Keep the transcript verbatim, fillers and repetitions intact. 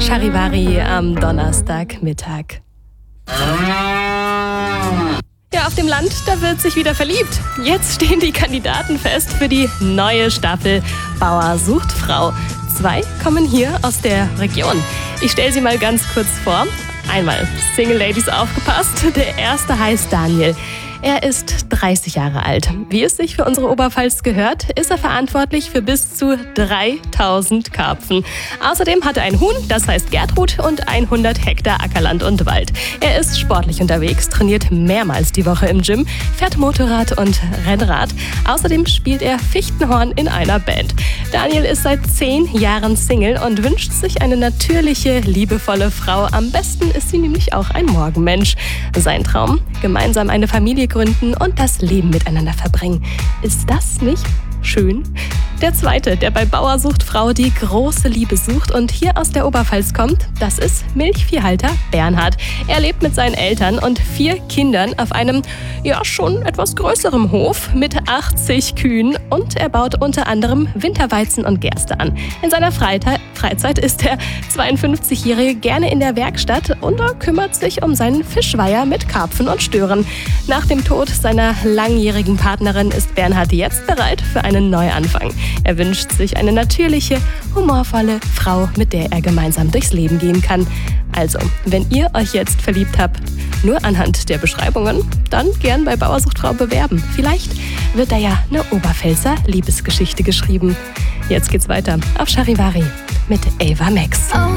Charivari am Donnerstagmittag. Ja, auf dem Land, da wird sich wieder verliebt. Jetzt stehen die Kandidaten fest für die neue Staffel Bauer sucht Frau. Zwei kommen hier aus der Region. Ich stelle sie mal ganz kurz vor. Einmal Single Ladies aufgepasst. Der erste heißt Daniel. Er ist dreißig Jahre alt. Wie es sich für unsere Oberpfalz gehört, ist er verantwortlich für bis zu dreitausend Karpfen. Außerdem hat er ein Huhn, das heißt Gertrud, und hundert Hektar Ackerland und Wald. Er ist sportlich unterwegs, trainiert mehrmals die Woche im Gym, fährt Motorrad und Rennrad. Außerdem spielt er Fichtenhorn in einer Band. Daniel ist seit zehn Jahren Single und wünscht sich eine natürliche, liebevolle Frau. Am besten ist sie nämlich auch ein Morgenmensch. Sein Traum? Gemeinsam eine Familie gründen und das Leben miteinander verbringen. Ist das nicht schön? Der zweite, der bei Bauer sucht Frau die große Liebe sucht und hier aus der Oberpfalz kommt, das ist Milchviehhalter Bernhard. Er lebt mit seinen Eltern und vier Kindern auf einem, ja schon etwas größerem Hof mit achtzig Kühen und er baut unter anderem Winterweizen und Gerste an. In seiner Freizeit, Freizeit ist der zweiundfünfzigjährige gerne in der Werkstatt und er kümmert sich um seinen Fischweiher mit Karpfen und Stören. Nach dem Tod seiner langjährigen Partnerin ist Bernhard jetzt bereit für einen Neuanfang. Er wünscht sich eine natürliche, humorvolle Frau, mit der er gemeinsam durchs Leben gehen kann. Also, wenn ihr euch jetzt verliebt habt, nur anhand der Beschreibungen, dann gern bei Bauer sucht Frau bewerben. Vielleicht wird da ja eine Oberpfälzer Liebesgeschichte geschrieben. Jetzt geht's weiter auf Charivari mit Ava Max. Oh.